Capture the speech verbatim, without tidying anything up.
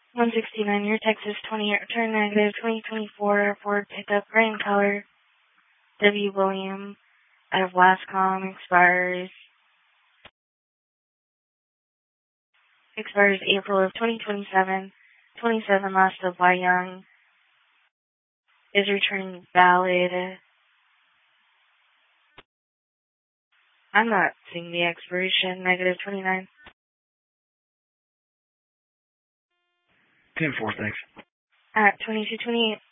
one sixty-nine, your Texas twenty, return negative, twenty twenty-four Ford pickup, gray in color, W. William, out of Lascom, expires, expires April of twenty twenty-seven, twenty-seven last of Y Young, is returning valid. I'm not seeing the expiration, negative twenty-nine. ten four, thanks. At twenty-two twenty-eight.